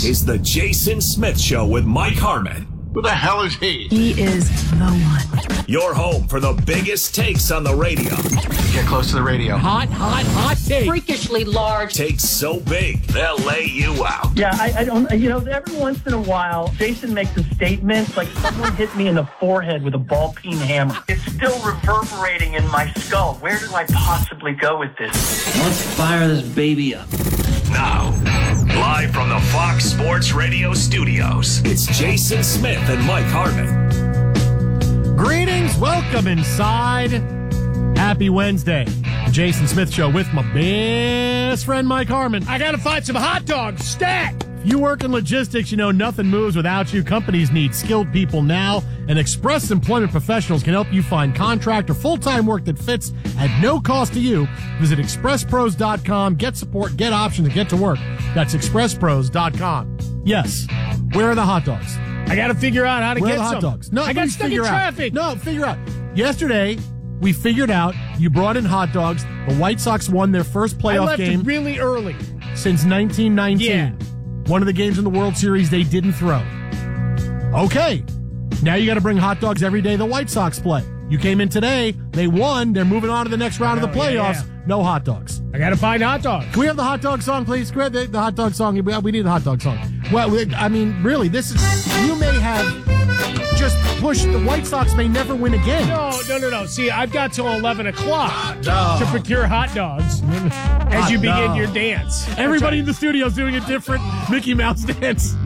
is the Jason Smith Show with Mike Harmon. Who the hell is he? He is the one. Your home for the biggest takes on the radio. Get close to the radio. Hot take. Freakishly large. Takes so big, they'll lay you out. Yeah, I don't, every once in a while, Jason makes a statement like someone hit me in the forehead with a ball-peen hammer. It's still reverberating in my skull. Where do I possibly go with this? Let's fire this baby up. Now, live from the Fox Sports Radio studios, it's Jason Smith and Mike Harmon. Greetings, welcome inside. Happy Wednesday. Jason Smith Show with my best friend Mike Harmon. I gotta find some hot dogs. Stat! If you work in logistics, you know nothing moves without you. Companies need skilled people now, and Express Employment Professionals can help you find contract or full-time work that fits at no cost to you. Visit expresspros.com, get support, get options, and get to work. That's expresspros.com. Yes, where are the hot dogs? I gotta figure out how to Where get are the hot some. dogs? No, I got stuck in traffic. No, figure out. Yesterday, we figured out you brought in hot dogs. The White Sox won their first playoff game really early since 1919. Yeah. One of the games in the World Series they didn't throw. Okay. Now you got to bring hot dogs every day the White Sox play. You came in today. They won. They're moving on to the next round of the playoffs. Yeah. No hot dogs. I gotta find hot dogs. Can we have the hot dog song, please? Can we have the hot dog song? We need the hot dog song. Well, really, this is... You may have just pushed... The White Sox may never win again. No. See, I've got till 11 o'clock to procure hot dogs as you begin your dance. Everybody in the studio is doing a different Mickey Mouse dance.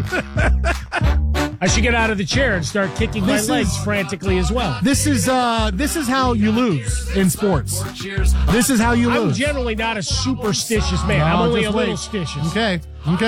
I should get out of the chair and start kicking my legs frantically as well. This is how you lose in sports. This is how you lose. I'm generally not a superstitious man. I'm only a little stitious. Okay.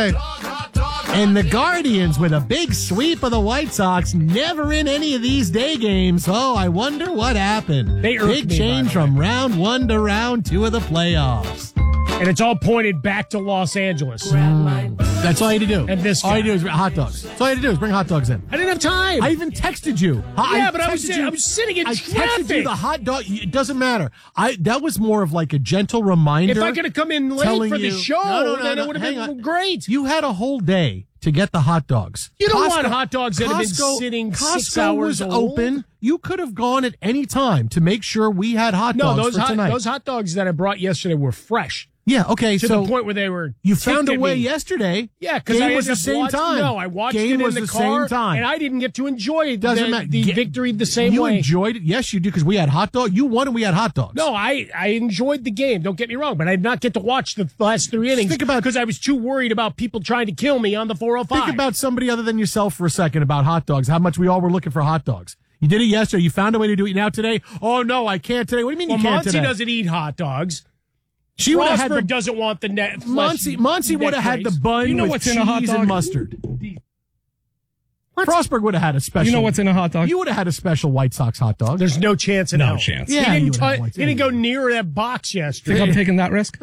And the Guardians with a big sweep of the White Sox, never in any of these day games. Oh, I wonder what happened. Big change from round 1 to round 2 of the playoffs. And it's all pointed back to Los Angeles. That's all you had to do. And this guy. All you do is bring hot dogs. That's all you had to do is bring hot dogs in. I didn't have time. I even texted you. I was sitting in traffic. I texted you the hot dog. It doesn't matter. That was more of like a gentle reminder. If I could have come in late for the show, then it would have been great. You had a whole day to get the hot dogs. You don't want hot dogs that have been sitting 6 hours was open. You could have gone at any time to make sure we had hot dogs for tonight. Those hot dogs that I brought yesterday were fresh. Yeah, okay, to the point where they were. You found a way yesterday. Yeah, because I was the same time. No, I watched it in the car, and I didn't get to enjoy the victory the same way. You enjoyed it? Yes, you did, because we had hot dogs. You won and we had hot dogs. No, I enjoyed the game. Don't get me wrong, but I did not get to watch the last 3 innings because I was too worried about people trying to kill me on the 405. Think about somebody other than yourself for a second about hot dogs. How much we all were looking for hot dogs. You did it yesterday. You found a way to do it now today. Oh no, I can't today. What do you mean you can't today? Monty doesn't eat hot dogs. She would have had doesn't want the net. Monty would have had the bun with cheese and mustard. Frostberg would have had a special. You know what's in a hot dog? You would have had a special White Sox hot dog. There's no chance in hell. No chance. Yeah, he didn't go near that box yesterday. Think I'm taking that risk?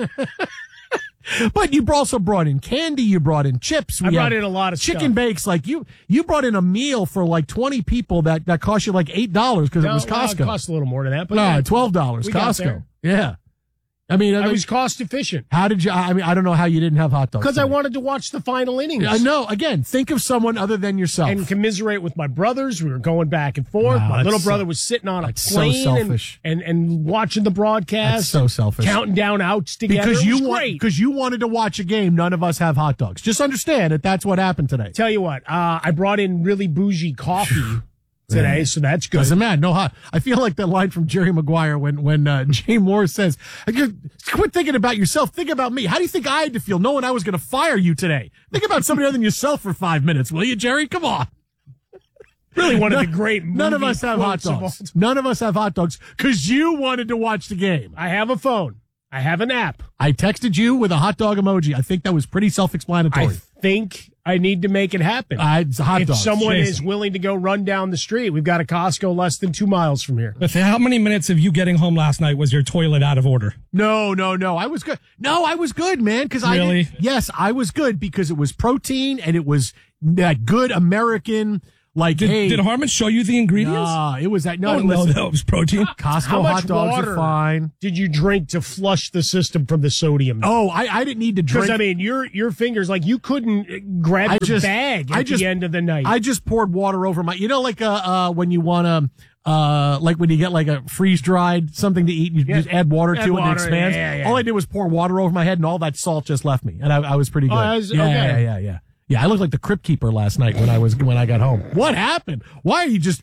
But you also brought in candy. You brought in chips. I brought in a lot of chicken bakes. Like you brought in a meal for like 20 people that cost you like $8 because it was Costco. It cost a little more than that. But no, $12. Costco. Yeah. I was cost efficient. How did you? I don't know how you didn't have hot dogs. Because I wanted to watch the final innings. I know. Again, think of someone other than yourself and commiserate with my brothers. We were going back and forth. My little brother was sitting on a plane so selfish. And watching the broadcast. That's so selfish. Counting down outs together. Because you wanted to watch a game. None of us have hot dogs. Just understand that that's what happened today. Tell you what, I brought in really bougie coffee today, so that's good. Doesn't matter. No hot. I feel like that line from Jerry Maguire when Jay Moore says, "Quit thinking about yourself. Think about me." How do you think I had to feel knowing I was going to fire you today? Think about somebody other than yourself for 5 minutes, will you, Jerry? Come on. Really one of the great movie None of us have hot dogs. None of us have hot dogs because you wanted to watch the game. I have a phone. I have an app. I texted you with a hot dog emoji. I think that was pretty self-explanatory. I think I need to make it happen. It's a hot dog. If someone is willing to go run down the street, we've got a Costco less than 2 miles from here. How many minutes of you getting home last night was your toilet out of order? No. I was good. No, I was good, man. Yes, I was good because it was protein and it was that good American, Like, did Harmon show you the ingredients? Nah, it was that. No, that was protein. Costco How much hot dogs water are fine. did you drink to flush the system from the sodium? Oh, I didn't need to drink. Because, I mean, your fingers, like, you couldn't grab your bag at the end of the night. I just poured water over my, like when you want to, like when you get like a freeze-dried something to eat, you just add water to it and it expands. Yeah. All I did was pour water over my head and all that salt just left me. And I was pretty good. Okay. Yeah, I looked like the Crypt Keeper last night when I got home. What happened? Why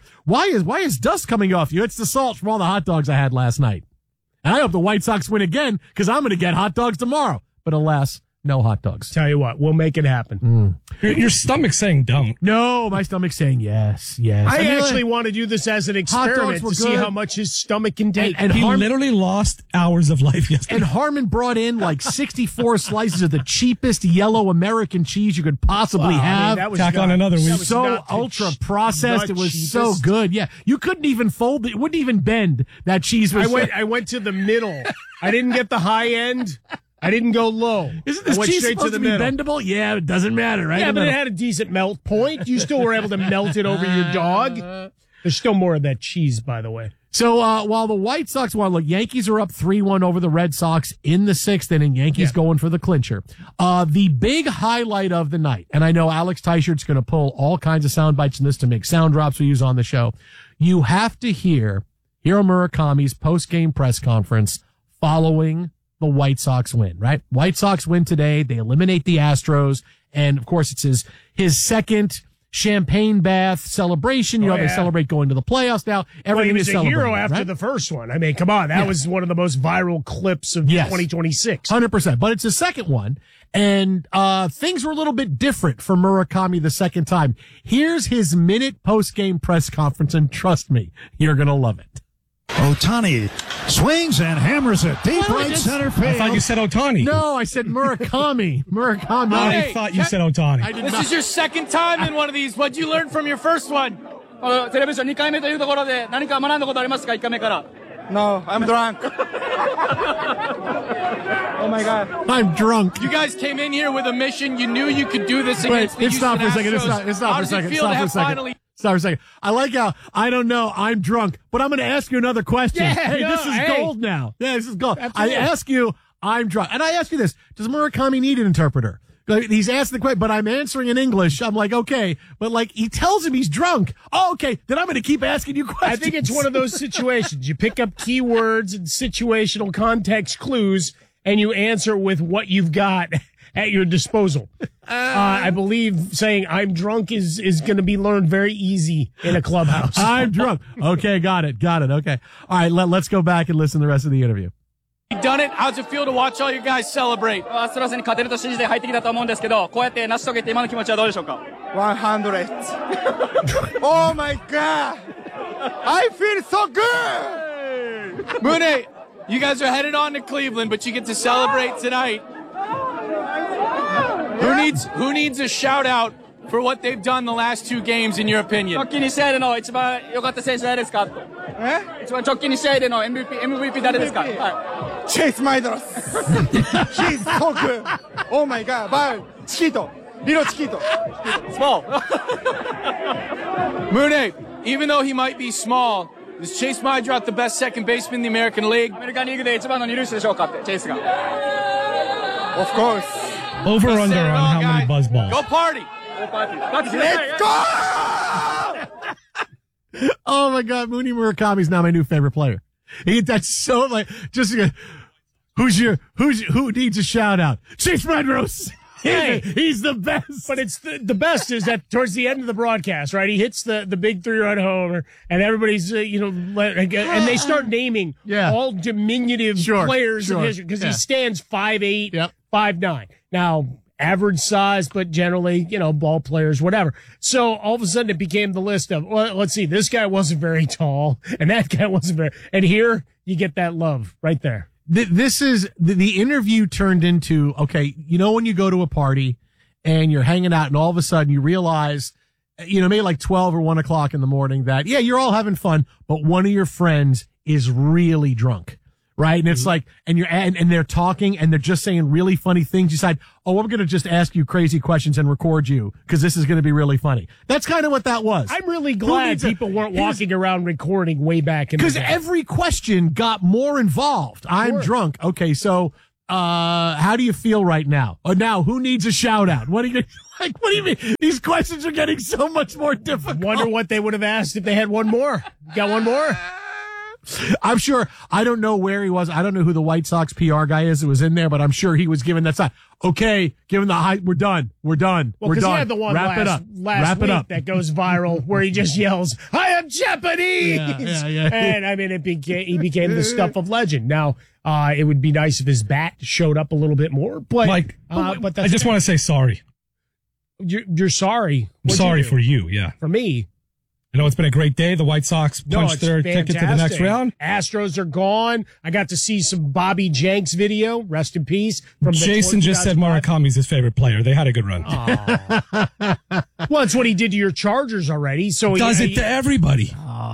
is dust coming off you? It's the salt from all the hot dogs I had last night. And I hope the White Sox win again because I'm going to get hot dogs tomorrow. But alas, no hot dogs. Tell you what, we'll make it happen. Your stomach's saying don't. No, my stomach's saying yes. I actually want to do this as an experiment to see how much his stomach can take. And he literally lost hours of life yesterday. And Harmon brought in like 64 slices of the cheapest yellow American cheese you could possibly have. Tack on another week. So ultra processed. It was so good. Yeah. You couldn't even fold it. It wouldn't even bend. That cheese was. I went to the middle. I didn't get the high end. I didn't go low. Isn't this cheese supposed to be bendable? Yeah, it doesn't matter, right? Yeah, but it had a decent melt point. You still were able to melt it over your dog. There's still more of that cheese, by the way. So while the White Sox won, look, Yankees are up 3-1 over the Red Sox in the sixth inning. Yankees going for the clincher. The big highlight of the night, and I know Alex Teichert's going to pull all kinds of sound bites in this to make sound drops we use on the show. You have to hear Hiro Murakami's post-game press conference following the White Sox win, right? White Sox win today. They eliminate the Astros. And of course, it's his second champagne bath celebration. They celebrate going to the playoffs now. Everything is celebrated. He was a hero after the first one. I mean, come on. That was one of the most viral clips of 2026. 100%. But it's his second one. And things were a little bit different for Murakami the second time. Here's his minute post-game press conference. And trust me, you're going to love it. Ohtani swings and hammers it deep right center field. I thought you said Ohtani. No, I said Murakami. Murakami. I thought you said Ohtani. This is your second time in one of these. What'd you learn from your first one? No, I'm drunk. Oh my God. I'm drunk. You guys came in here with a mission. You knew you could do this against the Houston Astros. Stop for a second. Stop for a second. I like how, I don't know, I'm drunk, but I'm going to ask you another question. This is gold now. Yeah, this is gold. Absolutely. I ask you, I'm drunk. And I ask you this, does Murakami need an interpreter? He's asked the question, but I'm answering in English. I'm like, okay. But like, he tells him he's drunk. Oh, okay. Then I'm going to keep asking you questions. I think it's one of those situations. You pick up keywords and situational context clues, and you answer with what you've got at your disposal. I believe saying I'm drunk is going to be learned very easy in a clubhouse. I'm drunk. Okay, got it. Okay. All right, let's go back and listen to the rest of the interview. You've done it. How's it feel to watch all you guys celebrate? 100. Oh my God. I feel so good. Mune, you guys are headed on to Cleveland, but you get to celebrate tonight. Who needs a shout out for what they've done the last two games, in your opinion? 直近2試合での一番良かった選手誰ですか？一番直近2試合での MVP 誰ですか？はい。Chase Maedros. He's so good. Oh my God. But Chiquito. Little Chiquito. Small. Mune, even though he might be small, is Chase Maedros the best second baseman in the American League? アメリカンリーグで一番の二塁手でしょうかって、チェイスが。Of course. Over under on how many buzz balls. Go party. Let's go! Oh my God, Mooney Murakami's now my new favorite player. That's so like just who needs a shout out? Chase Maedros. Hey, he's the best. But it's the best is that towards the end of the broadcast, right? He hits the big 3-run homer, and everybody's and they start naming all diminutive players in history because he stands 5'8", 5'9". Now, average size, but generally, ball players, whatever. So all of a sudden it became the list of, well, let's see, this guy wasn't very tall and that guy wasn't very, and here you get that love right there. This is the interview turned into, okay, when you go to a party and you're hanging out and all of a sudden you realize, maybe like 12 or 1 o'clock in the morning that, you're all having fun, but one of your friends is really drunk. right? And it's like, and they're talking and they're just saying really funny things. You decide, oh, I'm going to just ask you crazy questions and record you because this is going to be really funny. That's kind of what that was. I'm really glad people weren't walking around recording way back in the day. Because every question got more involved. Sure. I'm drunk. Okay, so how do you feel right now? Now, who needs a shout out? What do you mean? These questions are getting so much more difficult. Wonder what they would have asked if they had one more. Got one more? I'm sure. I don't know where he was. I don't know who the White Sox PR guy is that was in there, but I'm sure he was given that sign. Okay, given the high, we're done. We're done. Well, we're done. He had the one last week that goes viral where he just yells, "I am Japanese!" Yeah. And I mean, he became the stuff of legend. Now, it would be nice if his bat showed up a little bit more. But Mike, but I just want to say sorry. You're sorry. I'm sorry for you. Yeah, for me. I know it's been a great day. The White Sox punched their ticket to the next round. Astros are gone. I got to see some Bobby Jenks video. Rest in peace. From Jason just said Murakami's his favorite player. They had a good run. Well, it's what he did to your Chargers already. So he does it to everybody.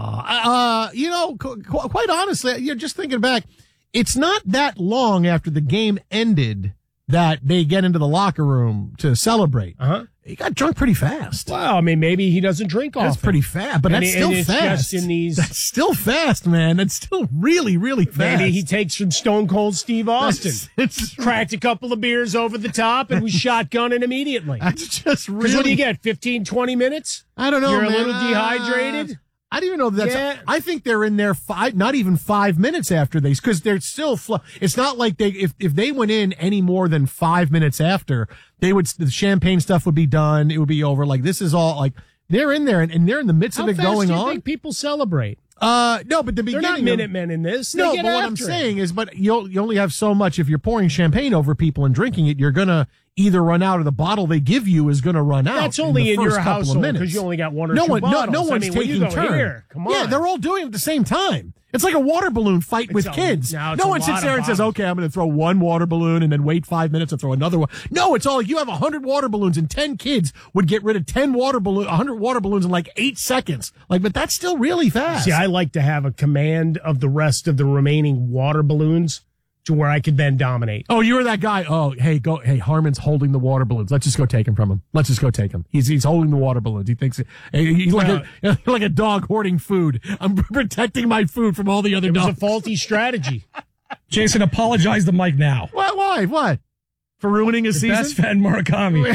Quite honestly, you're just thinking back. It's not that long after the game ended that they get into the locker room to celebrate. He got drunk pretty fast. Well, I mean, maybe he doesn't drink often. That's pretty fast, but that's still fast. That's still fast, man. That's still really, really fast. Maybe he takes from Stone Cold Steve Austin. Cracked a couple of beers over the top and was shotgunning immediately. That's just really... What do you get, 15, 20 minutes? I don't know, You're man. a little dehydrated? I don't even know that that's. I think they're in there not even 5 minutes after because they're still. It's not like if they went in any more than 5 minutes after, the champagne stuff would be done. It would be over. Like this is all like they're in there and they're in the midst of it going on. How fast do you think people celebrate? No, but the beginning. They're not Minutemen in this. No, but what I'm saying is, but you only have so much. If you're pouring champagne over people and drinking it, you're gonna either run out or the bottle they give you is going to run out. That's only in your household because you only got one or two bottles. No one's taking turns. Come on. Yeah, they're all doing it at the same time. It's like a water balloon fight with kids. No one sits there and says, okay, I'm going to throw one water balloon and then wait 5 minutes and throw another one. No, it's all like you have 100 water balloons and 10 kids would get rid of 100 water balloons in like 8 seconds. But that's still really fast. See, I like to have a command of the rest of the remaining water balloons to where I could then dominate. Oh, you were that guy. Oh, hey, Harmon's holding the water balloons. Let's just go take him from him. Let's just go take him. He's holding the water balloons. He thinks he's like a dog hoarding food. I'm protecting my food from all the other dogs. It was a faulty strategy. Jason, apologize to Mike now. Why? What? For ruining his season? Best fan Murakami.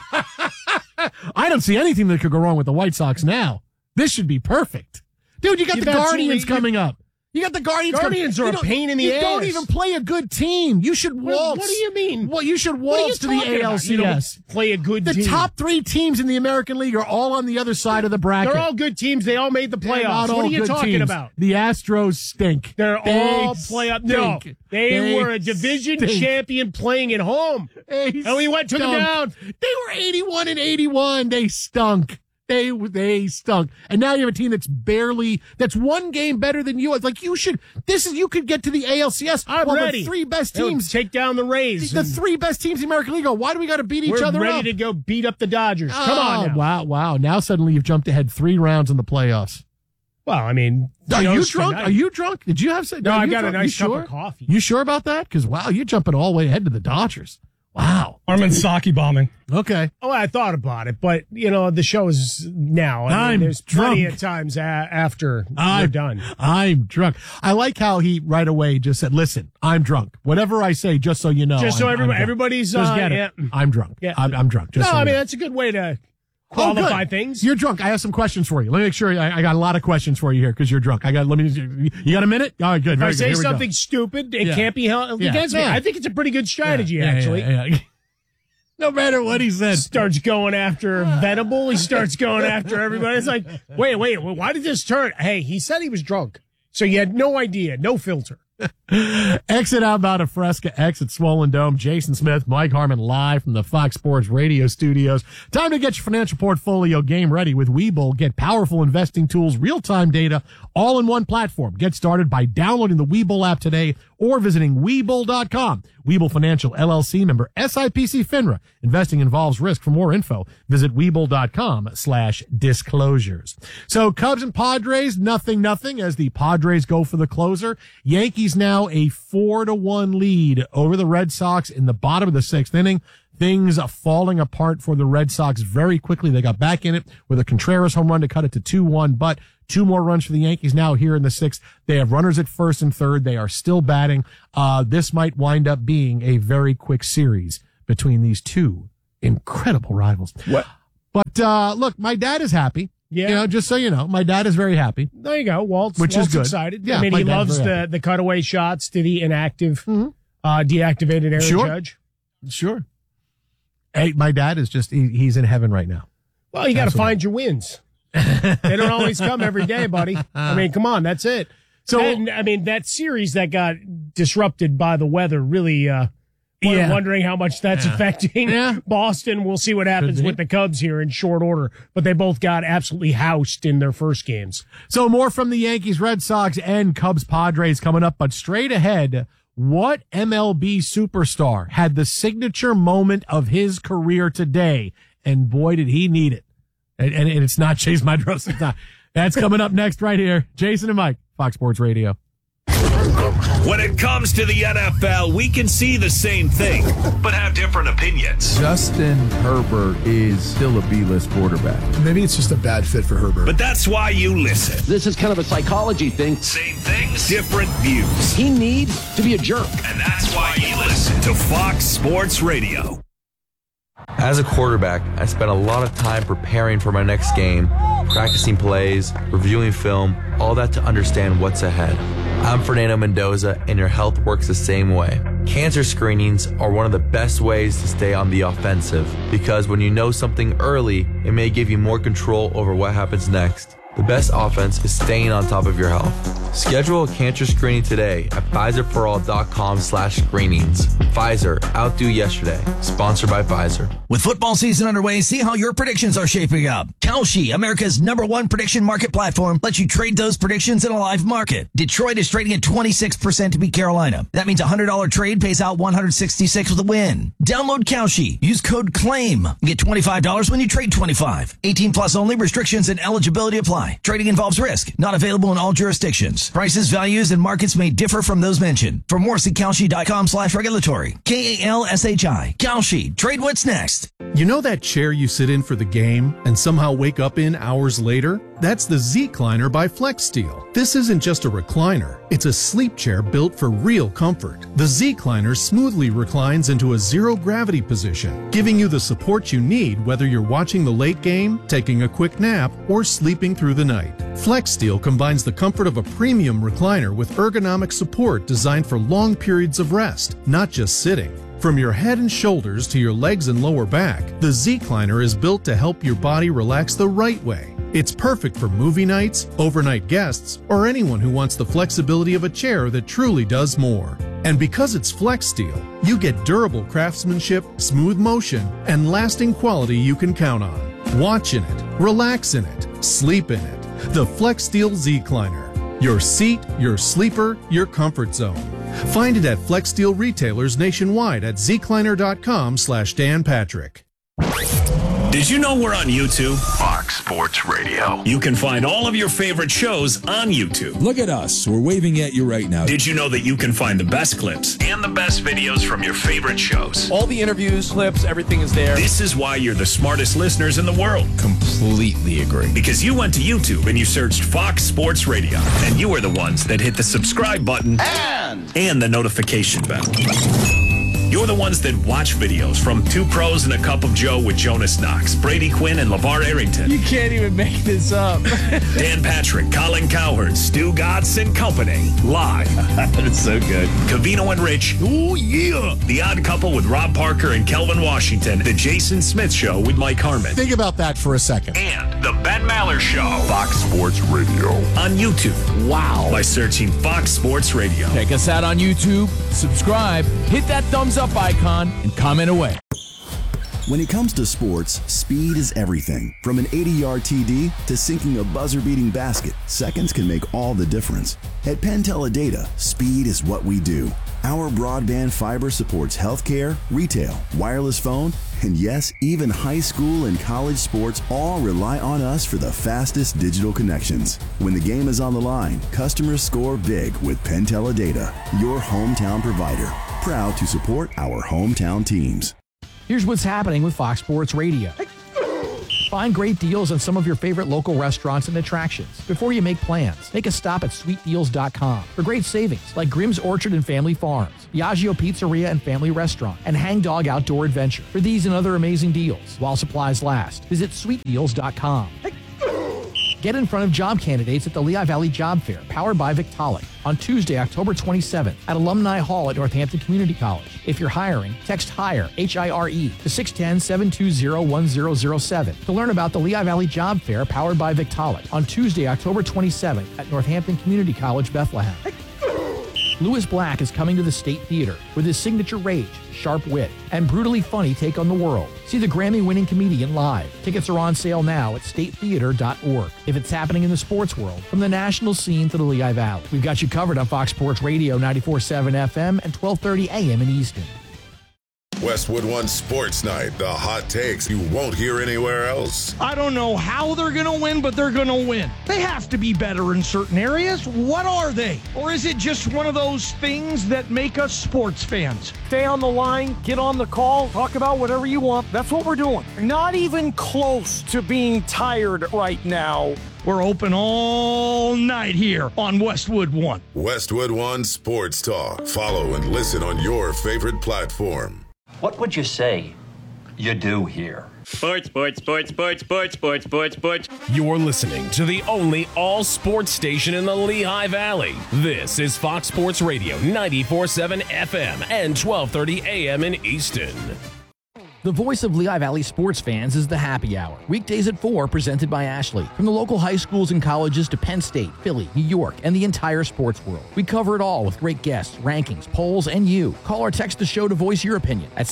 I don't see anything that could go wrong with the White Sox now. This should be perfect. Dude, you got the Guardians coming up. You got the Guardians. Guardians are a pain in the ass. You don't even play a good team. You should waltz. What do you mean? Well, you should waltz to the ALCS. You don't play a good team. The top 3 teams in the American League are all on the other side of the bracket. They're all good teams. They all made the playoffs. What are you talking about? The Astros stink. They're all playoff. No, they were a division champion playing at home. And we went to them down. They were 81-81. They stunk. They stunk. And now you have a team that's one game better than you. It's like you could get to the ALCS. I'm ready. The 3 best teams. Take down the Rays. The 3 best teams in the American League. Why do we got to beat each other up? We're ready to go beat up the Dodgers. Come on now. Wow. Now suddenly you've jumped ahead 3 rounds in the playoffs. Well, I mean, are you drunk? Are you drunk? Did you have some? No, I got a nice cup of coffee. You sure about that? Because wow, you're jumping all the way ahead to the Dodgers. Wow. Armin Saki bombing. Okay. Oh, I thought about it, but, the show is now. There's plenty of times after we're done. I'm drunk. I like how he right away just said, listen, I'm drunk. Whatever I say, just so you know. Just so everybody's... Just get it. I'm drunk. Yeah. I'm drunk. Just that's a good way to qualify things. You're drunk. I have some questions for you. Let me make sure. I got a lot of questions for you here because you're drunk. You got a minute? All right, good. If I say something stupid, it can't be held against me. I think it's a pretty good strategy, actually. Yeah. No matter what he said. Starts going after Venable. He starts going after everybody. It's like, wait, why did this turn? Hey, he said he was drunk. So you had no idea, no filter. Exit outbound of Fresca, exit Swollen Dome. Jason Smith, Mike Harmon, live from the Fox Sports Radio studios. Time to get your financial portfolio game ready with Webull. Get powerful investing tools, real-time data, all in one platform. Get started by downloading the Webull app today or visiting Webull.com. Webull Financial, LLC, member SIPC FINRA. Investing involves risk. For more info, visit Webull.com/disclosures. So Cubs and Padres, nothing, as the Padres go for the closer. Yankees Yankees now a 4-1 lead over the Red Sox in the bottom of the 6th inning. Things are falling apart for the Red Sox very quickly. They got back in it with a Contreras home run to cut it to 2-1, but 2 more runs for the Yankees now here in the 6th. They have runners at first and third. They are still batting. This might wind up being a very quick series between these two incredible rivals. What? But look, my dad is happy. Yeah. Just so you know, my dad is very happy. There you go. Walt's is good. Excited. Yeah, I mean, he loves the cutaway shots to the inactive, deactivated Aaron Judge. Sure. Hey, my dad is he's in heaven right now. Well, you got to find your wins. They don't always come every day, buddy. I mean, come on, that's it. So, that series that got disrupted by the weather really, wondering how much that's affecting Boston. We'll see what happens with the Cubs here in short order, but they both got absolutely housed in their first games. So more from the Yankees, Red Sox, and Cubs Padres coming up, but straight ahead, what MLB superstar had the signature moment of his career today? And boy, did he need it. And it's not Chase Medros. It's not. That's coming up next right here. Jason and Mike, Fox Sports Radio. When it comes to the NFL, we can see the same thing, but have different opinions. Justin Herbert is still a B-list quarterback. Maybe it's just a bad fit for Herbert. But that's why you listen. This is kind of a psychology thing. Same things, different views. He needs to be a jerk. And that's why you listen to Fox Sports Radio. As a quarterback, I spent a lot of time preparing for my next game, practicing plays, reviewing film, all that to understand what's ahead. I'm Fernando Mendoza, and your health works the same way. Cancer screenings are one of the best ways to stay on the offensive, because when you know something early, it may give you more control over what happens next. The best offense is staying on top of your health. Schedule a cancer screening today at PfizerForAll.com/screenings. Pfizer, outdo yesterday. Sponsored by Pfizer. With football season underway, see how your predictions are shaping up. Kalshi, America's #1 prediction market platform, lets you trade those predictions in a live market. Detroit is trading at 26% to beat Carolina. That means a $100 trade pays out $166 with a win. Download Kalshi. Use code CLAIM. Get $25 when you trade 25. 18 plus only. Restrictions and eligibility apply. Trading involves risk. Not available in all jurisdictions. Prices, values, and markets may differ from those mentioned. For more, see Kalshi.com/regulatory. KALSHI. Kalshi. Trade what's next. You know that chair you sit in for the game and somehow wake up in hours later? That's the Z-Cliner by FlexSteel. This isn't just a recliner. It's a sleep chair built for real comfort. The Z-Cliner smoothly reclines into a zero-gravity position, giving you the support you need whether you're watching the late game, taking a quick nap, or sleeping through the night. FlexSteel combines the comfort of a premium recliner with ergonomic support designed for long periods of rest, not just sitting. From your head and shoulders to your legs and lower back, the Z-Cliner is built to help your body relax the right way. It's perfect for movie nights, overnight guests, or anyone who wants the flexibility of a chair that truly does more. And because it's FlexSteel, you get durable craftsmanship, smooth motion, and lasting quality you can count on. Watch in it, relax in it, sleep in it. The FlexSteel Z-Cliner. Your seat, your sleeper, your comfort zone. Find it at FlexSteel retailers nationwide at zcliner.com/Dan Patrick. Did you know we're on YouTube? Fox Sports Radio. You can find all of your favorite shows on YouTube. Look at us. We're waving at you right now. Did you know that you can find the best clips and the best videos from your favorite shows? All the interviews, clips, everything is there. This is why you're the smartest listeners in the world. Completely agree. Because you went to YouTube and you searched Fox Sports Radio. And you are the ones that hit the subscribe button and the notification bell. You're the ones that watch videos from Two Pros and a Cup of Joe with Jonas Knox, Brady Quinn, and LeVar Arrington. You can't even make this up. Dan Patrick, Colin Cowherd, Stu Gatz and Company. Live. That's so good. Covino and Rich. Oh, yeah. The Odd Couple with Rob Parker and Kelvin Washington. The Jason Smith Show with Mike Harmon. Think about that for a second. And The Ben Maller Show. Fox Sports Radio. On YouTube. Wow. By searching Fox Sports Radio. Check us out on YouTube. Subscribe. Hit that thumbs up icon and comment away. When it comes to sports, speed is everything. From an 80-yard TD to sinking a buzzer-beating basket, seconds can make all the difference. At Penn Teledata, speed is what we do. Our broadband fiber supports healthcare, retail, wireless phone, And yes, even high school and college sports all rely on us for the fastest digital connections. When the game is on the line, customers score big with PenTeleData, your hometown provider. Proud to support our hometown teams. Here's what's happening with Fox Sports Radio. Find great deals on some of your favorite local restaurants and attractions. Before you make plans, make a stop at sweetdeals.com for great savings like Grimm's Orchard and Family Farms, Biagio Pizzeria and Family Restaurant, and Hang Dog Outdoor Adventure. For these and other amazing deals, while supplies last, visit sweetdeals.com. Get in front of job candidates at the Lehigh Valley Job Fair, powered by Victaulic, on Tuesday, October 27th at Alumni Hall at Northampton Community College. If you're hiring, text HIRE, H-I-R-E, to 610-720-1007 to learn about the Lehigh Valley Job Fair, powered by Victaulic, on Tuesday, October 27th at Northampton Community College, Bethlehem. Lewis Black is coming to the State Theater with his signature rage, sharp wit, and brutally funny take on the world. See the Grammy-winning comedian live. Tickets are on sale now at statetheater.org. If it's happening in the sports world, from the national scene to the Lehigh Valley, we've got you covered on Fox Sports Radio 94.7 FM and 1230 AM in Easton. Westwood One Sports Night, the hot takes you won't hear anywhere else. I don't know how they're going to win, but they're going to win. They have to be better in certain areas. What are they? Or is it just one of those things that make us sports fans? Stay on the line, get on the call, talk about whatever you want. That's what we're doing. Not even close to being tired right now. We're open all night here on Westwood One. Westwood One Sports Talk. Follow and listen on your favorite platform. What would you say you do here? Sports, sports, sports, sports, sports, sports, sports, sports. You're listening to the only all-sports station in the Lehigh Valley. This is Fox Sports Radio 94.7 FM and 1230 AM in Easton. The voice of Lehigh Valley sports fans is the Happy Hour. Weekdays at 4, presented by Ashley. From the local high schools and colleges to Penn State, Philly, New York, and the entire sports world. We cover it all with great guests, rankings, polls, and you. Call or text the show to voice your opinion at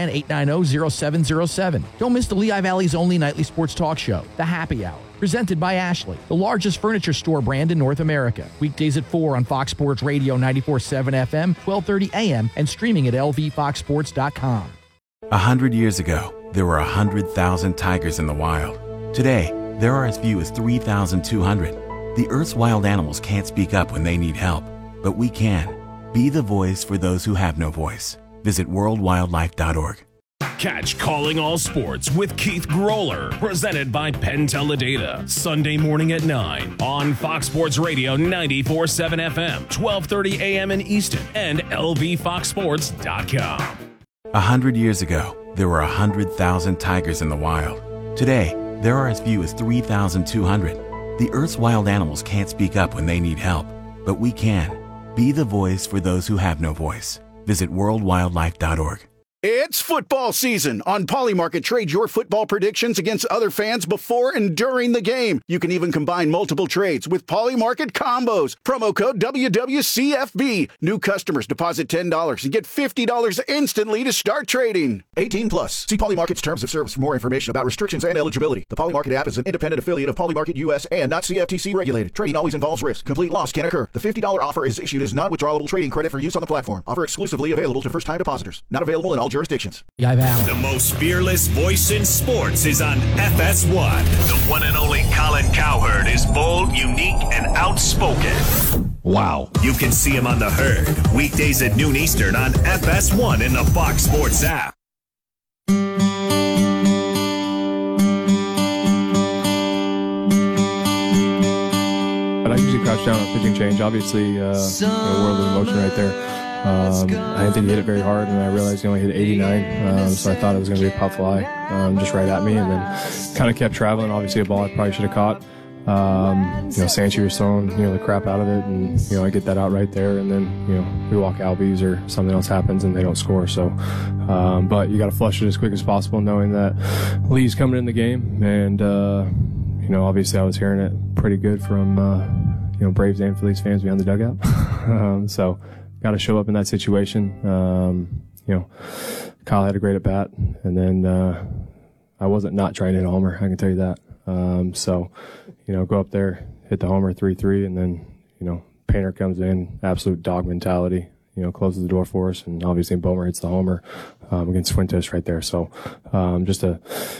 610-890-0707. Don't miss the Lehigh Valley's only nightly sports talk show, The Happy Hour. Presented by Ashley, the largest furniture store brand in North America. Weekdays at 4 on Fox Sports Radio 94.7 FM, 1230 AM, and streaming at lvfoxsports.com. 100 years ago, there were 100,000 tigers in the wild. Today, there are as few as 3,200. The Earth's wild animals can't speak up when they need help, but we can. Be the voice for those who have no voice. Visit worldwildlife.org. Catch Calling All Sports with Keith Groller, presented by PenTeleData, Sunday morning at 9 on Fox Sports Radio 94.7 FM, 1230 AM in Easton, and lvfoxsports.com. 100 years ago, there were 100,000 tigers in the wild. Today, there are as few as 3,200. The Earth's wild animals can't speak up when they need help, but we can. Be the voice for those who have no voice. Visit worldwildlife.org. It's football season. On Polymarket, trade your football predictions against other fans before and during the game. You can even combine multiple trades with Polymarket combos. Promo code WWCFB. New customers deposit $10 and get $50 instantly to start trading. 18 plus. See Polymarket's terms of service for more information about restrictions and eligibility. The Polymarket app is an independent affiliate of Polymarket US and not CFTC regulated. Trading always involves risk. Complete loss can occur. The $50 offer is issued as non-withdrawable trading credit for use on the platform. Offer exclusively available to first-time depositors. Not available in all jurisdictions. The most fearless voice in sports is on FS1. The one and only Colin Cowherd is bold, unique, and outspoken. Wow. You can see him on The Herd, weekdays at noon Eastern on FS1 in the Fox Sports app. But I usually crouch down on pitching change. Obviously, a world of emotion right there. I didn't think he hit it very hard, and I realized he only hit 89, so I thought it was going to be a pop fly just right at me, and then kind of kept traveling. Obviously, a ball I probably should have caught. Sanchi was throwing, the crap out of it, and, I get that out right there, and then, we walk Albies or something else happens and they don't score. So, but you got to flush it as quick as possible, knowing that Lee's coming in the game, and, obviously I was hearing it pretty good from, Braves and Phillies fans behind the dugout. So, got to show up in that situation. Kyle had a great at bat, and then I wasn't not trying to hit a homer, I can tell you that. Go up there, hit the homer 3-3, and then Painter comes in, absolute dog mentality. closes the door for us. And obviously Bomer hits the homer against Fuentes right there. So just a,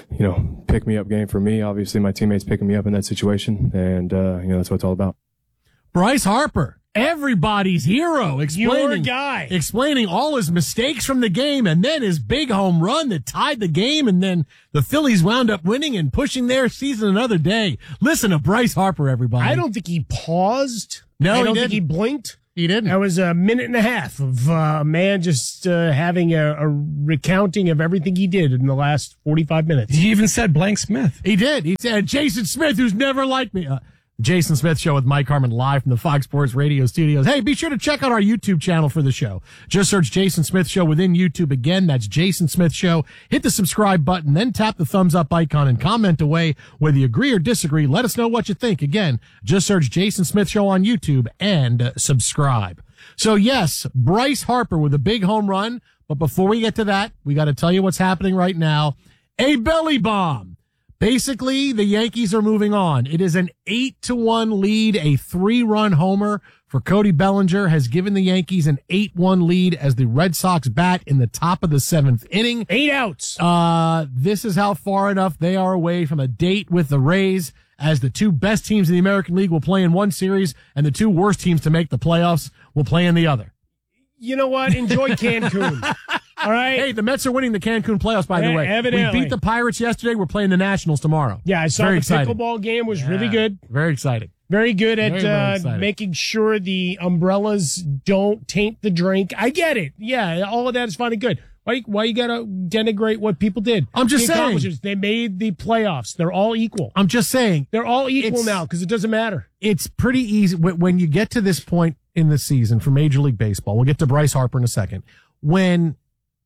pick me up game for me. Obviously my teammates picking me up in that situation. And, that's what it's all about. Bryce Harper, everybody's hero, Your guy. explaining all his mistakes from the game and then his big home run that tied the game, and then the Phillies wound up winning and pushing their season another day. Listen to Bryce Harper, everybody. I don't think he paused. No, I he don't didn't. think he blinked. He didn't. That was a minute and a half of a man just having a recounting of everything he did in the last 45 minutes. He even said Blank Smith. He did. He said, Jason Smith, who's never liked me. Jason Smith Show with Mike Harmon live from the Fox Sports Radio studios. Hey, be sure to check out our YouTube channel for the show. Just search Jason Smith Show within YouTube. Again, that's Jason Smith Show. Hit the subscribe button, then tap the thumbs up icon and comment away. Whether you agree or disagree, let us know what you think. Again, just search Jason Smith Show on YouTube and subscribe. So yes, Bryce Harper with a big home run. But before we get to that, we got to tell you what's happening right now. A belly bomb. Basically, the Yankees are moving on. It is an 8-1 lead. A 3-run homer for Cody Bellinger has given the Yankees an 8-1 lead as the Red Sox bat in the top of the 7th inning. 8 outs. This is how far enough they are away from a date with the Rays, as the two best teams in the American League will play in one series and the two worst teams to make the playoffs will play in the other. You know what? Enjoy Cancun. All right. Hey, the Mets are winning the Cancun playoffs, by the way. Evidently. We beat the Pirates yesterday. We're playing the Nationals tomorrow. Yeah, I saw Very the exciting. pickleball game was really good. Very exciting. Very good at Very exciting. making sure the umbrellas don't taint the drink. I get it. Yeah, all of that is fine and good. Why you gotta denigrate what people did? I'm just saying. They made the playoffs. They're all equal. I'm just saying. They're all equal now because it doesn't matter. It's pretty easy when you get to this point in the season for Major League Baseball. We'll get to Bryce Harper in a second. When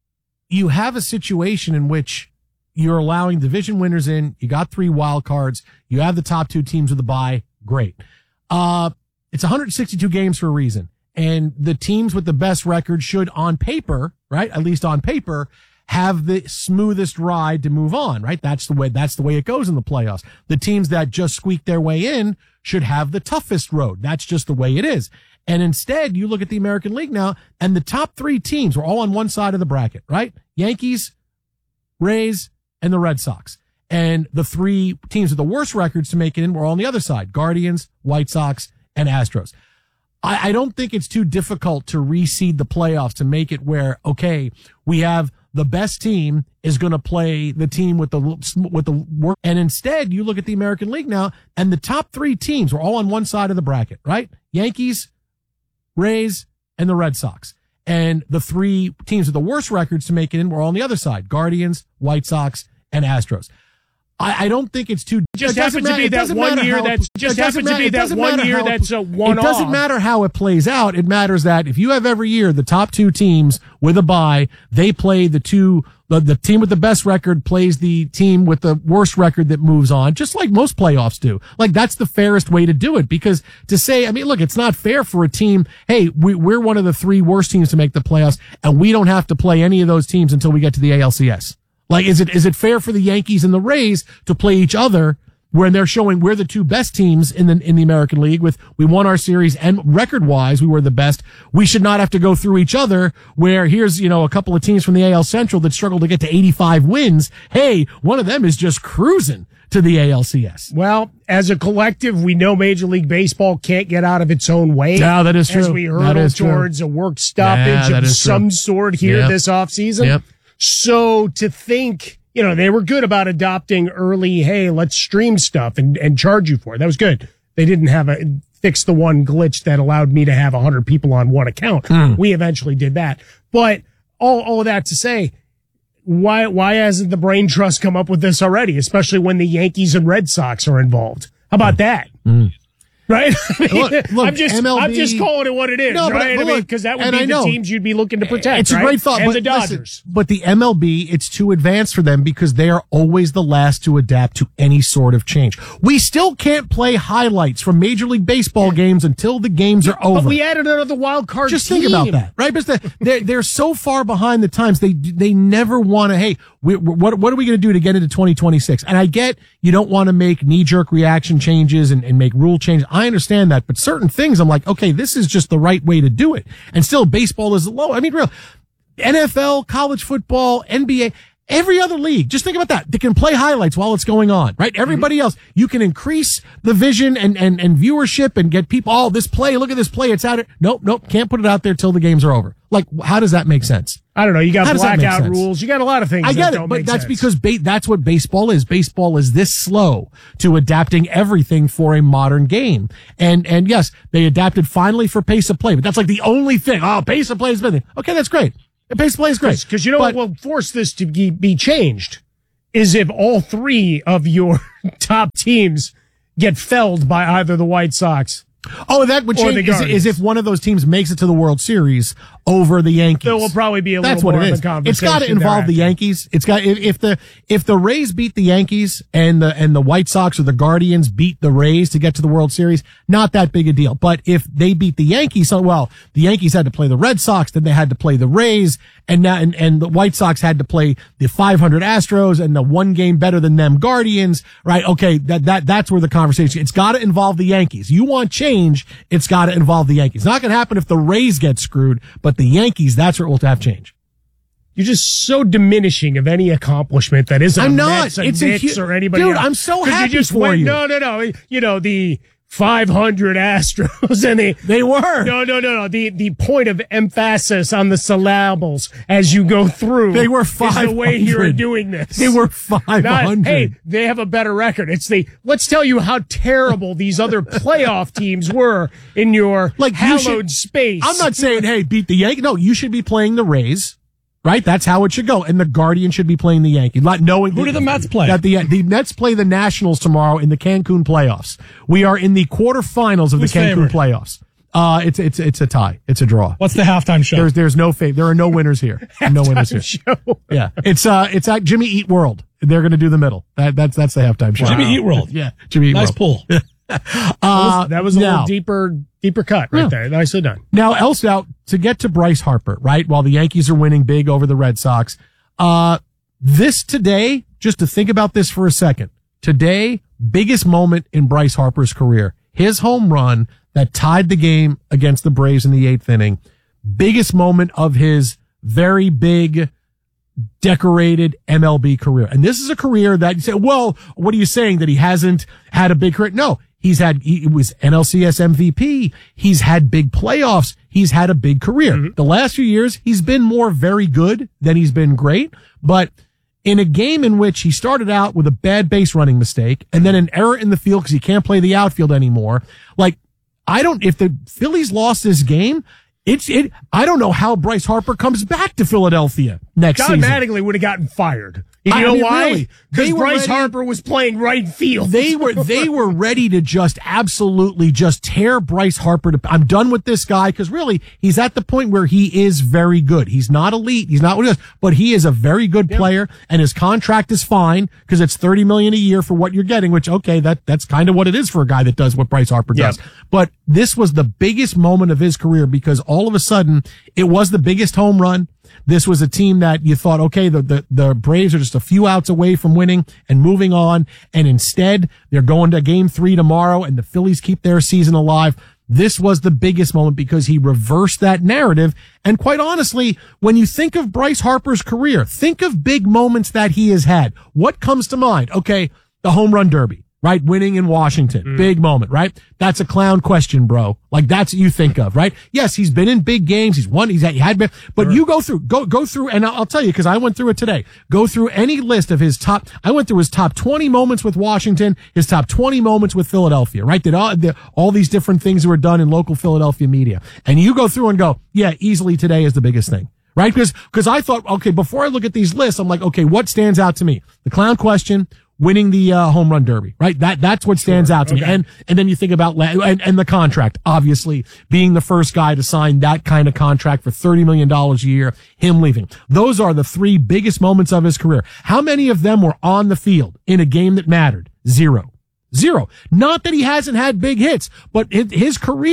you have a situation in which you're allowing division winners in, you got 3 wild cards, you have the top 2 teams with a bye, great. It's 162 games for a reason. And the teams with the best record should, on paper, right, at least on paper, have the smoothest ride to move on, right? That's the way it goes in the playoffs. The teams that just squeak their way in should have the toughest road. That's just the way it is. And instead, you look at the American League now, and the top 3 teams were all on one side of the bracket, right? Yankees, Rays, and the Red Sox. And the 3 teams with the worst records to make it in were all on the other side: Guardians, White Sox, and Astros. I don't think it's too difficult to reseed the playoffs to make it where, okay, we have the best team is going to play the team with the work. And instead, you look at the American League now, and the top 3 teams were all on one side of the bracket, right? Yankees, Rays, and the Red Sox. And the 3 teams with the worst records to make it in were all on the other side: Guardians, White Sox, and Astros. I don't think it's too. Just happens to be that 1 year that's just happens to be that 1 year that's a one-off. It doesn't matter how it plays out. It matters that if you have every year the top 2 teams with a bye, they play the team with the best record plays the team with the worst record that moves on, just like most playoffs do. Like, that's the fairest way to do it, because to say, I mean, look, it's not fair for a team. Hey, we're one of the 3 worst teams to make the playoffs, and we don't have to play any of those teams until we get to the ALCS. Like, is it fair for the Yankees and the Rays to play each other when they're showing we're the 2 best teams in the American League, we won our series and record wise we were the best? We should not have to go through each other where here's, a couple of teams from the AL Central that struggle to get to 85 wins. Hey, one of them is just cruising to the ALCS. Well, as a collective, we know Major League Baseball can't get out of its own way. Yeah, that is true. As we hurdle towards a work stoppage of some sort here this offseason. Yep. So to think, they were good about adopting early, hey, let's stream stuff and charge you for it. That was good. They didn't fix the one glitch that allowed me to have 100 people on one account. We eventually did that. But all of that to say, why hasn't the Brain Trust come up with this already, especially when the Yankees and Red Sox are involved? How about that? Right? Look, I'm just calling it what it is, right? Because that would be the teams you'd be looking to protect. It's a great thought. And the Dodgers. But the MLB, it's too advanced for them because they are always the last to adapt to any sort of change. We still can't play highlights from Major League Baseball games until the games are over. But we added another wild card Just team. think about that, right? Because they're so far behind the times. They never want to, hey, what are we going to do to get into 2026? And I get you don't want to make knee-jerk reaction changes and make rule changes. I understand that. But certain things, I'm like, okay, this is just the right way to do it. And still, baseball is low. I mean, real NFL, college football, NBA, every other league. Just think about that. They can play highlights while it's going on, right? Everybody else, you can increase the vision and viewership and get people, oh, this play, look at this play. It's out. Nope. Can't put it out there till the games are over. Like, how does that make sense? I don't know. You got blackout rules. You got a lot of things. I get it, but that's because that's what baseball is. Baseball is this slow to adapting everything for a modern game. And yes, they adapted finally for pace of play, but that's like the only thing. Oh, pace of play is been okay. That's great. The pace of play is great. Because you know what will force this to be changed is if all three of your top teams get felled by either the White Sox. Oh, that would change is if one of those teams makes it to the World Series over the Yankees. There will probably be a little more of a conversation. It's got to involve the Yankees. It's got if the Rays beat the Yankees and the White Sox or the Guardians beat the Rays to get to the World Series, not that big a deal. But if they beat the Yankees, the Yankees had to play the Red Sox, then they had to play the Rays, and the White Sox had to play the 500 Astros and the one game better than them Guardians, right? Okay, that's where the conversation. It's got to involve the Yankees. You want change, it's got to involve the Yankees. It's not going to happen if the Rays get screwed, but the Yankees, that's where it will have change. You're just so diminishing of any accomplishment that isn't I'm not. Mets, it's Knicks or anybody dude, else. I'm so happy for you. No. You know, the 500 Astros and they were. No. The point of emphasis on the syllables as you go through. They were 500. Is the way you're doing this. They were 500. Hey, they have a better record. Let's tell you how terrible these other playoff teams were in your hallowed space. I'm not saying, hey, beat the Yankees. No, you should be playing the Rays. Right? That's how it should go. And the Guardian should be playing the Yankees. Not knowing who do the Mets play? That the Mets play the Nationals tomorrow in the Cancun playoffs. We are in the quarterfinals of the Cancun playoffs. It's a tie. It's a draw. What's the halftime show? There's no fave. There are no winners here. No winners here. Show. Yeah. It's at Jimmy Eat World. They're going to do the middle. That's the halftime show. Jimmy Eat World. Yeah. Jimmy Eat World. Nice pool. That was a little deeper cut right there. Nicely done. Now, to get to Bryce Harper, right? While the Yankees are winning big over the Red Sox, this today, just to think about this for a second. Today, biggest moment in Bryce Harper's career. His home run that tied the game against the Braves in the 8th inning. Biggest moment of his very big, decorated MLB career. And this is a career that you say, well, what are you saying? That he hasn't had a big career? No. He was NLCS MVP. He's had big playoffs. He's had a big career. Mm-hmm. The last few years, he's been more very good than he's been great. But in a game in which he started out with a bad base running mistake and then an error in the field because he can't play the outfield anymore. If the Phillies lost this game, I don't know how Bryce Harper comes back to Philadelphia next season. John Mattingly would have gotten fired. You know why? Because Bryce Harper was playing right field. They were ready to just absolutely just tear Bryce Harper to. I'm done with this guy because really he's at the point where he is very good. He's not elite. He's not what he is, but he is a very good player, and his contract is fine because it's $30 million a year for what you're getting. Which that's kind of what it is for a guy that does what Bryce Harper does. But this was the biggest moment of his career because all of a sudden it was the biggest home run. This was a team that you thought, okay, the Braves are just a few outs away from winning and moving on. And instead, they're going to Game 3 tomorrow and the Phillies keep their season alive. This was the biggest moment because he reversed that narrative. And quite honestly, when you think of Bryce Harper's career, think of big moments that he has had. What comes to mind? Okay, the home run derby. Right? Winning in Washington. Big moment, right? That's a clown question, bro. That's what you think of, right? Yes, he's been in big games. He's won. He had been, but you go through, and I'll tell you, because I went through it today. Go through any list of I went through his top 20 moments with Washington, his top 20 moments with Philadelphia, right? All these different things that were done in local Philadelphia media. And you go through and go, yeah, easily today is the biggest thing. Right? Because I thought, okay, before I look at these lists, I'm like, okay, what stands out to me? The clown question, winning the home run derby, right? That's what stands out to me. And then you think about and the contract, obviously being the first guy to sign that kind of contract for $30 million a year, him leaving. Those are the three biggest moments of his career. How many of them were on the field in a game that mattered? Zero. Not that he hasn't had big hits, but his career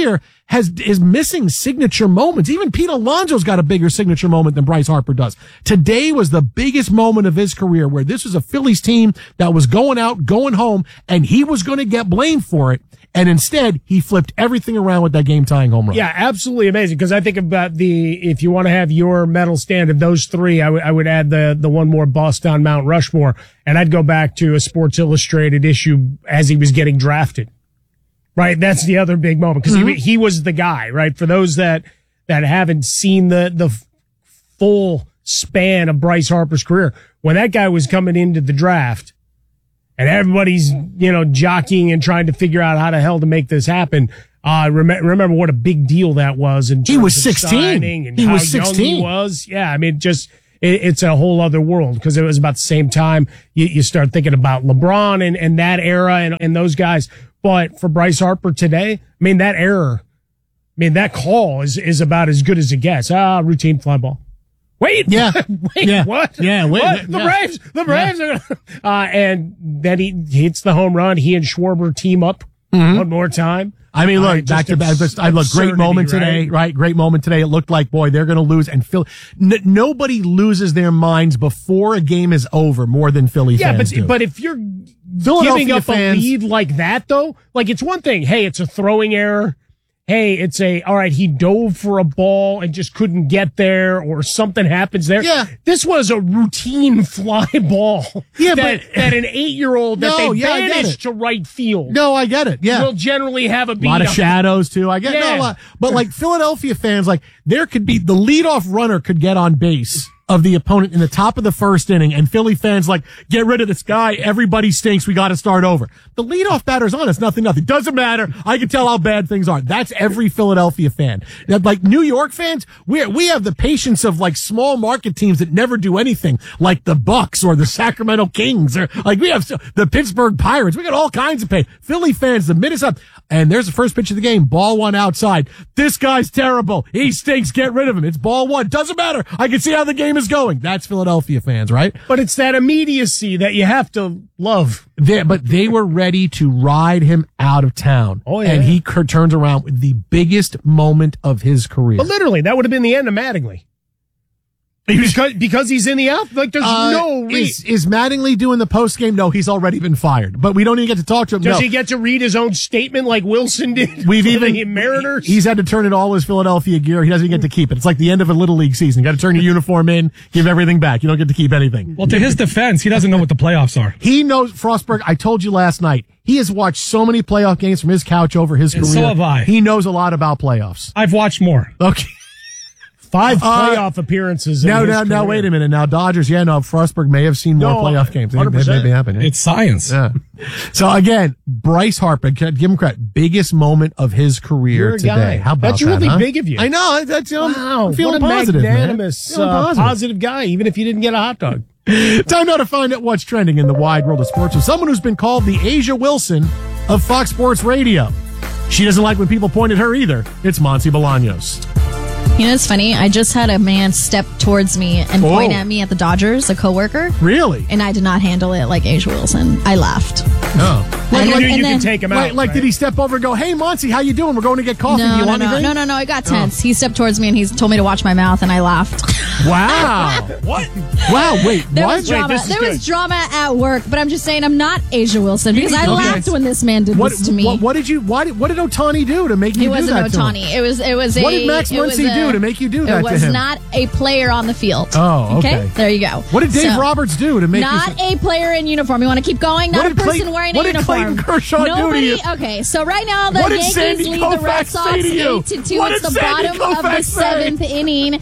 is missing signature moments. Even Pete Alonso's got a bigger signature moment than Bryce Harper does. Today was the biggest moment of his career, where this was a Phillies team that was going out, going home, and he was going to get blamed for it. And instead, he flipped everything around with that game-tying home run. Yeah, absolutely amazing. Because I think about if you want to have your medal stand of those three, I would add the one more bust on Mount Rushmore. And I'd go back to a Sports Illustrated issue as he was getting drafted. Right? That's the other big moment. Because he was the guy, right? For those that haven't seen the full span of Bryce Harper's career, when that guy was coming into the draft, and everybody's, jockeying and trying to figure out how the hell to make this happen. Remember what a big deal that was. He was 16. And how young he was. Yeah, I mean, it's a whole other world, because it was about the same time you start thinking about LeBron and that era and those guys. But for Bryce Harper today, I mean, that error, that call is about as good as it gets. Routine fly ball. Wait, what? Yeah, wait. What? The Braves are gonna, and then he hits the home run. He and Schwarber team up one more time. I mean, look, back to back. Great moment today, right? Great moment today. It looked like, boy, they're going to lose. And nobody loses their minds before a game is over more than Philly fans do. But if you're giving up a lead like that, though, like, it's one thing. Hey, it's a throwing error. Hey, it's all right, he dove for a ball and just couldn't get there, or something happens there. Yeah. This was a routine fly ball. Yeah, that an 8-year-old that they banished to right field. No, I get it. Yeah. Will generally have a beat. A lot of shadows, too. I get it. No, but like Philadelphia fans, like, there could be the leadoff runner could get on base of the opponent in the top of the first inning, and Philly fans like, get rid of this guy. Everybody stinks. We got to start over. The leadoff batter's on. It's nothing. Doesn't matter. I can tell how bad things are. That's every Philadelphia fan. Like New York fans, we have the patience of like small market teams that never do anything, like the Bucks or the Sacramento Kings, or like we have the Pittsburgh Pirates. We got all kinds of pain. Philly fans, the minute up, and there's the first pitch of the game, ball one outside. This guy's terrible. He stinks. Get rid of him. It's ball one. Doesn't matter. I can see how the game is going. That's Philadelphia fans, right? But it's that immediacy that you have to love. But they were ready to ride him out of town. Oh, yeah. And he turns around with the biggest moment of his career. But literally, that would have been the end of Mattingly. Because he's in the out, like, there's no reason. Is Mattingly doing the post game? No, he's already been fired. But we don't even get to talk to him. Does he get to read his own statement like Wilson did? The Mariners. He's had to turn in all his Philadelphia gear. He doesn't even get to keep it. It's like the end of a Little League season. You got to turn your uniform in, give everything back. You don't get to keep anything. Well, to his defense, he doesn't know what the playoffs are. He knows, Frostberg, I told you last night, he has watched so many playoff games from his couch over his career. So have I. He knows a lot about playoffs. I've watched more. Okay. 5 playoff appearances. Now, wait a minute. Now, Dodgers, Frostberg may have seen more playoff games. They may happen. Yeah. It's science. Yeah. So, again, Bryce Harper, give him credit, biggest moment of his career today. Guy. How about that's really big of you. I know. That's, wow, I'm feeling what a positive, magnanimous, positive guy, even if you didn't get a hot dog. Time now to find out what's trending in the wide world of sports with someone who's been called the Asia Wilson of Fox Sports Radio. She doesn't like when people point at her either. It's Monty Bolaños. You know, it's funny. I just had a man step towards me and point at me at the Dodgers, a coworker. Really? And I did not handle it like Asia Wilson. I laughed. Oh. Like, you can take him out. Like, did he step over and go, hey, Monty, how you doing? We're going to get coffee. Do you want anything? No. It got tense. He stepped towards me and he told me to watch my mouth, and I laughed. Wow. What? Wow, wait, there what? Was drama. There was drama at work, but I'm just saying I'm not Asia Wilson because I laughed when this man did this to me. What did Ohtani do to make you do that to him? It wasn't Ohtani. It was What did Max Muncy do to make you do that to him? It was not a player on the field. Oh, okay. There you go. What did Dave Roberts do to make not a player in uniform? You want to keep going? Not a person wearing a uniform. What did Clayton Kershaw do to you? Okay, so right now the Yankees lead the Red Sox 8-2. It's the bottom of the 7th inning.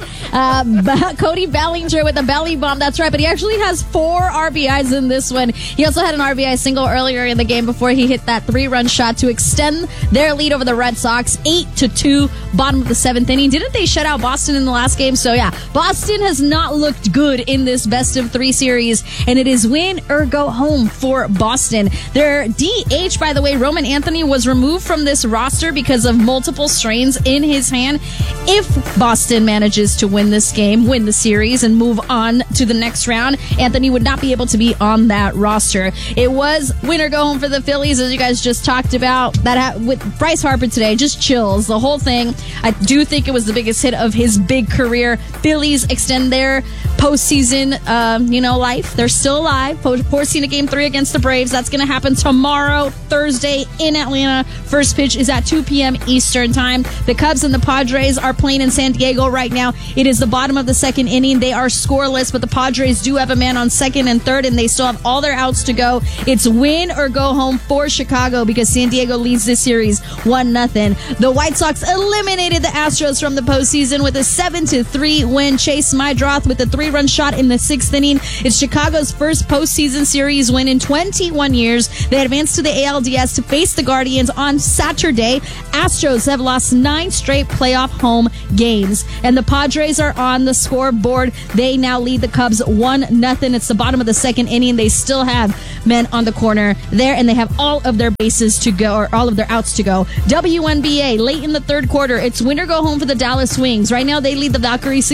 Cody Bellinger with a belly bomb. That's right, but he actually has 4 RBIs in this one. He also had an RBI single earlier in the game before he hit that 3-run shot to extend their lead over the Red Sox 8-2, bottom of the 7th inning. Didn't they shut out Boston in the last game. So, yeah, Boston has not looked good in this best-of-3 series, and it is win or go home for Boston. Their DH, by the way, Roman Anthony, was removed from this roster because of multiple strains in his hand. If Boston manages to win this game, win the series, and move on to the next round, Anthony would not be able to be on that roster. It was win or go home for the Phillies, as you guys just talked about. That with Bryce Harper today, just chills. The whole thing, I do think it was the biggest hit of his big career. Phillies extend their postseason, life. They're still alive. Forcing a Game 3 against the Braves. That's going to happen tomorrow, Thursday, in Atlanta. First pitch is at 2 p.m. Eastern time. The Cubs and the Padres are playing in San Diego right now. It is the bottom of the second inning. They are scoreless, but the Padres do have a man on second and third, and they still have all their outs to go. It's win or go home for Chicago because San Diego leads this series 1-0. The White Sox eliminated the Astros from the postseason with a 7-3 win. Chase Meidroth with a 3-run shot in the 6th inning. It's Chicago's first postseason series win in 21 years. They advanced to the ALDS to face the Guardians on Saturday. Astros have lost 9 straight playoff home games, and the Padres are on the scoreboard. They now lead the Cubs 1-0. It's the bottom of the second inning. They still have men on the corner there, and they have all of their bases to go, or all of their outs to go. WNBA, late in the third quarter, it's win or go home for the Dallas Wings. Right now, they lead the Valkyries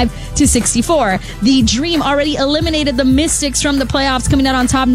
65-64. The Dream already eliminated the Mystics from the playoffs, coming out on top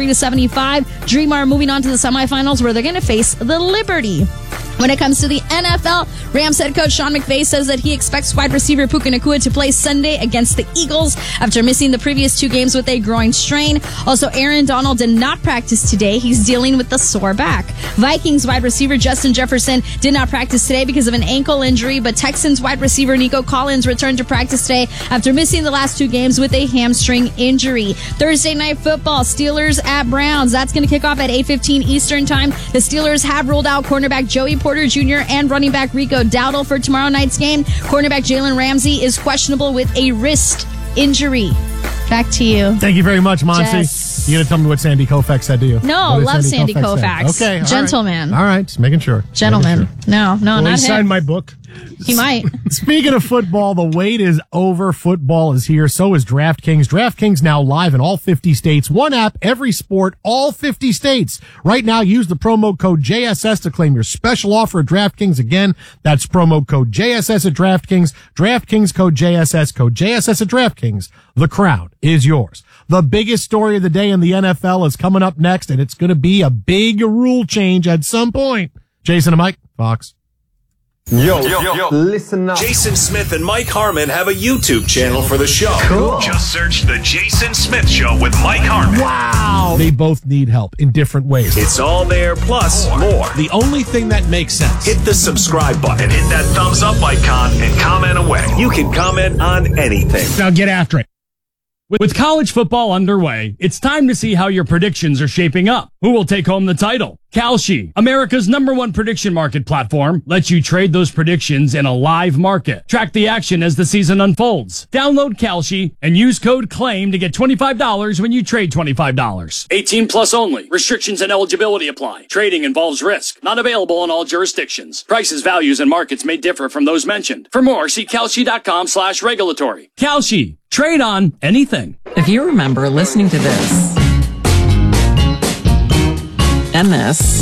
93-75. Dream are moving on to the semifinals, where they're going to face the Liberty. When it comes to the NFL, Rams head coach Sean McVay says that he expects wide receiver Puka Nacua to play Sunday against the Eagles after missing the previous 2 games with a groin strain. Also, Aaron Donald did not practice today. He's dealing with the sore back. Vikings wide receiver Justin Jefferson did not practice today because of an ankle injury, but Texans wide receiver Nico Collins returned to practice today after missing the last 2 games with a hamstring injury. Thursday night football, Steelers at Browns. That's going to kick off at 8:15 Eastern time. The Steelers have ruled out cornerback Joey Porter Jr. and running back Rico Dowdle for tomorrow night's game. Cornerback Jalen Ramsey is questionable with a wrist injury. Back to you. Thank you very much, Monty. You going to tell me what Sandy Koufax said to you? No, love Sandy Koufax. Okay. Gentleman. All right. Just making sure. Gentleman. No, not him. He signed my book. He might. Speaking of football, the wait is over. Football is here. So is DraftKings. DraftKings now live in all 50 states. One app, every sport, all 50 states. Right now, use the promo code JSS to claim your special offer at DraftKings. Again, that's promo code JSS at DraftKings. DraftKings code JSS at DraftKings. The crowd is yours. The biggest story of the day in the NFL is coming up next, and it's going to be a big rule change at some point. Jason and Mike, Fox. Yo, listen up. Jason Smith and Mike Harmon have a YouTube channel for the show. Cool. Just search The Jason Smith Show with Mike Harmon. Wow. They both need help in different ways. It's all there, plus more. The only thing that makes sense. Hit the subscribe button and hit that thumbs up icon and comment away. You can comment on anything. Now get after it. With college football underway, it's time to see how your predictions are shaping up. Who will take home the title? Kalshi, America's #1 prediction market platform, lets you trade those predictions in a live market. Track the action as the season unfolds. Download Kalshi and use code CLAIM to get $25 when you trade $25. 18 plus only. Restrictions and eligibility apply. Trading involves risk. Not available in all jurisdictions. Prices, values, and markets may differ from those mentioned. For more, see Kalshi.com/regulatory. Kalshi. Trade on anything. If you remember listening to this, and this,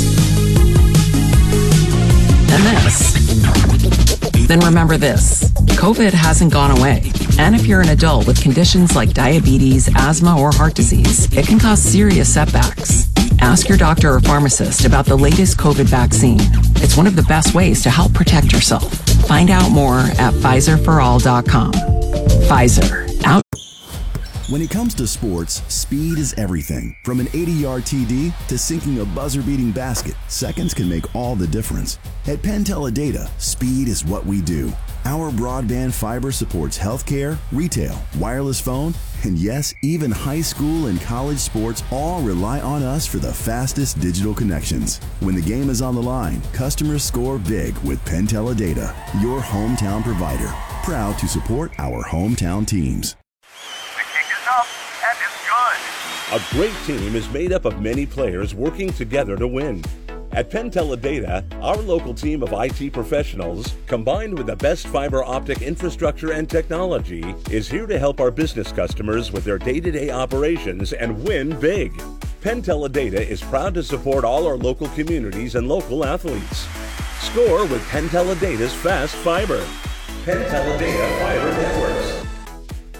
and this, then remember this. COVID hasn't gone away. And if you're an adult with conditions like diabetes, asthma, or heart disease, it can cause serious setbacks. Ask your doctor or pharmacist about the latest COVID vaccine. It's one of the best ways to help protect yourself. Find out more at PfizerForAll.com. Pfizer. Out. When it comes to sports, speed is everything. From an 80-yard TD to sinking a buzzer-beating basket, seconds can make all the difference. At Penn Teledata, speed is what we do. Our broadband fiber supports healthcare, retail, wireless phone, and yes, even high school and college sports all rely on us for the fastest digital connections. When the game is on the line, customers score big with Penn Teledata, your hometown provider. Proud to support our hometown teams. A great team is made up of many players working together to win. At Penteledata, our local team of IT professionals, combined with the best fiber optic infrastructure and technology, is here to help our business customers with their day-to-day operations and win big. Penteledata is proud to support all our local communities and local athletes. Score with Penteledata's fast fiber. Penteledata